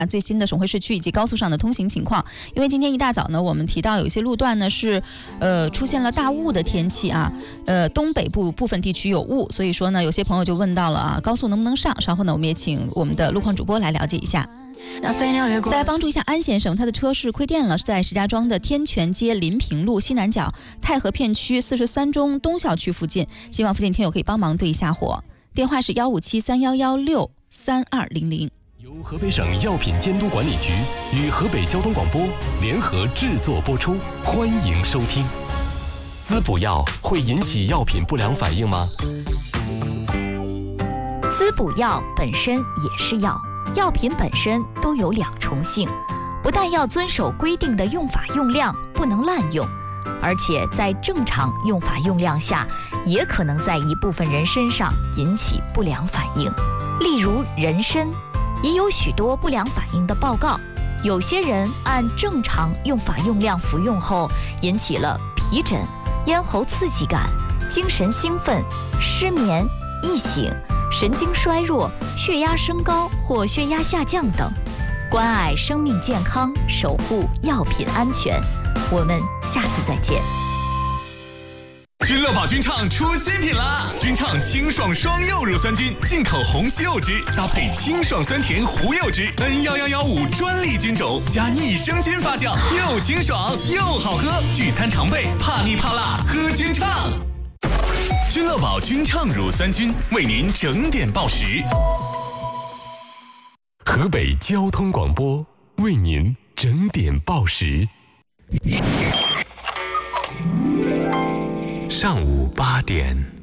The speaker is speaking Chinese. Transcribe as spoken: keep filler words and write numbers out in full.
最新的省会市区以及高速上的通行情况。因为今天一大早呢，我们提到有一些路段呢是呃出现了大雾的天气啊，呃东北部部分地区有雾，所以说呢，有些朋友就问到了啊，高速能不能上？稍后呢，我们也请我们的路况主播来了解一下。再来帮助一下安先生，他的车是亏电了，是在石家庄的天泉街临平路西南角太和片区四十三中东校区附近，希望附近听友可以帮忙对一下火。电话是幺五七三幺幺六三二零零。 由河北省药品监督管理局与河北交通广播联合制作播出，欢迎收听。滋补药会引起药品不良反应吗？ 滋补药本身也是药，药品本身都有两重性，不但要遵守规定的用法用量，不能滥用，而且在正常用法用量下，也可能在一部分人身上引起不良反应。例如人参已有许多不良反应的报告，有些人按正常用法用量服用后，引起了皮疹、咽喉刺激感、精神兴奋、失眠、易醒、神经衰弱、血压升高或血压下降等。关爱生命健康，守护药品安全。我们下次再见。 君乐宝君畅出新品啦！君畅清爽双柚乳酸菌，进口红西柚汁搭配清爽酸甜胡柚汁 N 一一一五专利菌种加益生菌发酵，又清爽又好喝。聚餐常备，怕腻怕辣喝君畅。君乐宝君畅乳酸菌为您整点报时。 河北交通广播为您整点报时。上午八点。